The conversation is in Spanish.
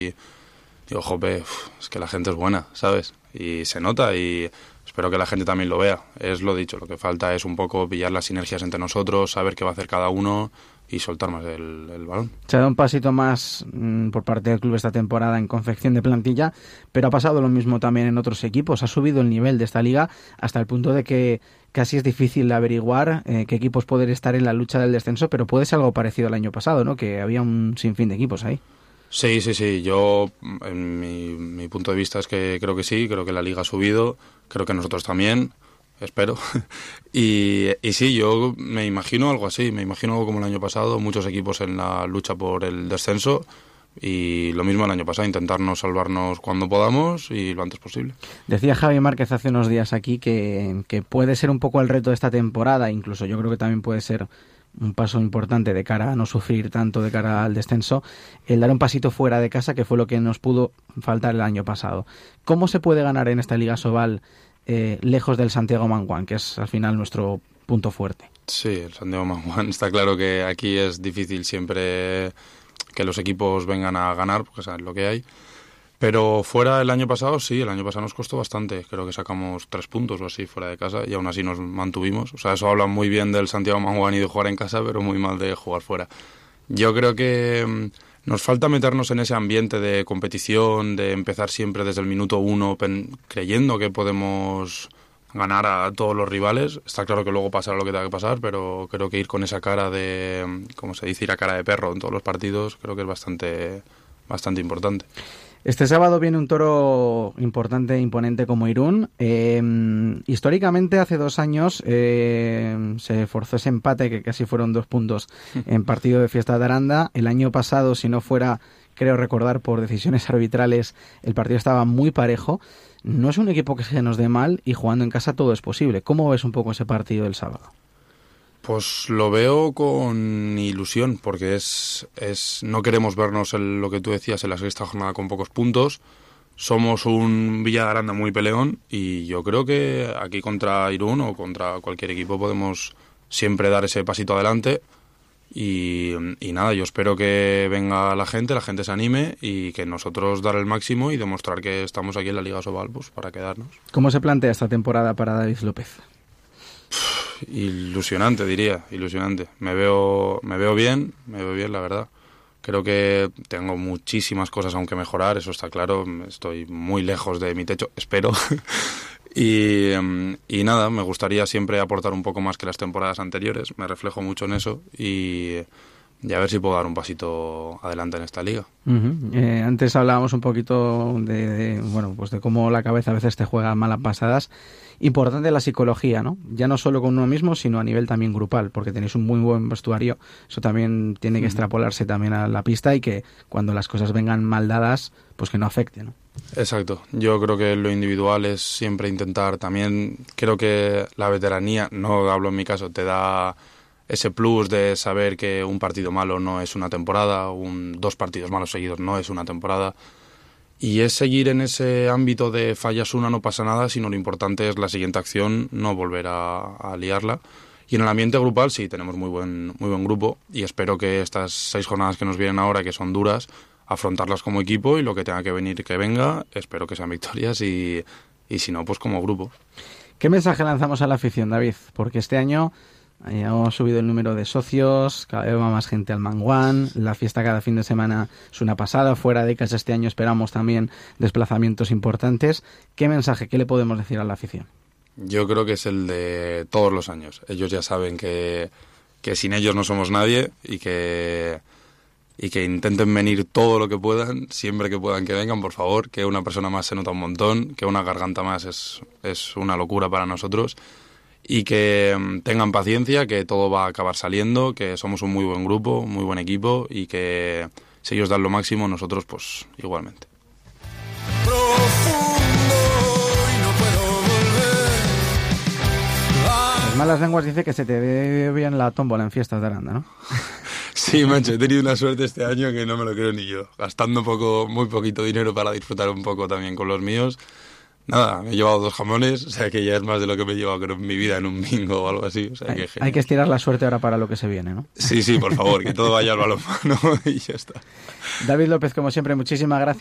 digo, jope, es que la gente es buena, ¿sabes? Y se nota y espero que la gente también lo vea. Es lo dicho, lo que falta es un poco pillar las sinergias entre nosotros, saber qué va a hacer cada uno y soltar más el balón. Se ha dado un pasito más por parte del club esta temporada en confección de plantilla, pero ha pasado lo mismo también en otros equipos. Ha subido el nivel de esta liga hasta el punto de que casi es difícil averiguar qué equipos pueden estar en la lucha del descenso, pero puede ser algo parecido al año pasado, ¿no? Que había un sinfín de equipos ahí. Sí. Yo, en mi punto de vista es que creo que sí, creo que la liga ha subido, creo que nosotros también, espero. y sí, yo me imagino algo así, me imagino algo como el año pasado, muchos equipos en la lucha por el descenso y lo mismo el año pasado, intentarnos salvarnos cuando podamos y lo antes posible. Decía Javi Márquez hace unos días aquí que puede ser un poco el reto de esta temporada, incluso yo creo que también puede ser un paso importante de cara a no sufrir tanto de cara al descenso, el dar un pasito fuera de casa, que fue lo que nos pudo faltar el año pasado. ¿Cómo se puede ganar en esta Liga Sobal lejos del Santiago Manguán, que es al final nuestro punto fuerte? Sí, el Santiago Manguán está claro que aquí es difícil siempre que los equipos vengan a ganar, porque saben lo que hay. Pero fuera el año pasado, sí, el año pasado nos costó bastante. Creo que sacamos 3 puntos o así fuera de casa y aún así nos mantuvimos. O sea, eso habla muy bien del Santiago Manguán y de jugar en casa, pero muy mal de jugar fuera. Yo creo que nos falta meternos en ese ambiente de competición, de empezar siempre desde el minuto 1 creyendo que podemos ganar a todos los rivales. Está claro que luego pasará lo que tenga que pasar, pero creo que ir con esa cara de, como se dice, ir a cara de perro en todos los partidos, creo que es bastante importante. Este sábado viene un toro importante e imponente como Irún. Históricamente, hace 2 años se forzó ese empate, que casi fueron 2 puntos en partido de Fiesta de Aranda. El año pasado, si no fuera, creo recordar, por decisiones arbitrales, el partido estaba muy parejo. No es un equipo que se nos dé mal y jugando en casa todo es posible. ¿Cómo ves un poco ese partido del sábado? Pues lo veo con ilusión, porque no queremos vernos lo que tú decías en la sexta jornada con pocos puntos. Somos un Villa de Aranda muy peleón y yo creo que aquí contra Irún o contra cualquier equipo podemos siempre dar ese pasito adelante y nada, yo espero que venga la gente se anime y que nosotros dar el máximo y demostrar que estamos aquí en la Liga Sobal pues, para quedarnos. ¿Cómo se plantea esta temporada para David López? Ilusionante, diría, ilusionante. Me veo bien, la verdad. Creo que tengo muchísimas cosas aún que mejorar, eso está claro. Estoy muy lejos de mi techo, espero. y nada, me gustaría siempre aportar un poco más que las temporadas anteriores. Me reflejo mucho en eso y a ver si puedo dar un pasito adelante en esta liga. Antes hablábamos un poquito de cómo la cabeza a veces te juega malas pasadas. Importante la psicología, ¿no? Ya no solo con uno mismo, sino a nivel también grupal, porque tenéis un muy buen vestuario. Eso también tiene que extrapolarse también a la pista y que cuando las cosas vengan mal dadas, pues que no afecte, ¿no? Exacto. Yo creo que lo individual es siempre intentar. También creo que la veteranía, no hablo en mi caso, te da ese plus de saber que un partido malo no es una temporada, 2 partidos malos seguidos no es una temporada. Y es seguir en ese ámbito de fallas una, no pasa nada, sino lo importante es la siguiente acción, no volver a liarla. Y en el ambiente grupal sí, tenemos muy buen grupo y espero que estas 6 jornadas que nos vienen ahora, que son duras, afrontarlas como equipo y lo que tenga que venir que venga, espero que sean victorias y si no, pues como grupo. ¿Qué mensaje lanzamos a la afición, David? Porque este año hemos subido el número de socios, cada vez va más gente al Manguán, la fiesta cada fin de semana es una pasada, fuera de casa este año esperamos también desplazamientos importantes. ¿Qué mensaje, qué le podemos decir a la afición? Yo creo que es el de todos los años. Ellos ya saben que sin ellos no somos nadie y que intenten venir todo lo que puedan, siempre que puedan que vengan, por favor, que una persona más se nota un montón, que una garganta más es una locura para nosotros. Y que tengan paciencia, que todo va a acabar saliendo, que somos un muy buen grupo, muy buen equipo y que si ellos dan lo máximo, nosotros pues igualmente. Las malas lenguas dice que se te ve bien la tómbola en Fiestas de Aranda, ¿no? Sí, mancho, he tenido una suerte este año que no me lo creo ni yo. Gastando muy poquito dinero para disfrutar un poco también con los míos. Nada, me he llevado 2 jamones, o sea que ya es más de lo que me he llevado creo, en mi vida en un bingo o algo así. O sea, hay que estirar la suerte ahora para lo que se viene, ¿no? Sí, por favor, que todo vaya al balonmano y ya está. David López, como siempre, muchísimas gracias.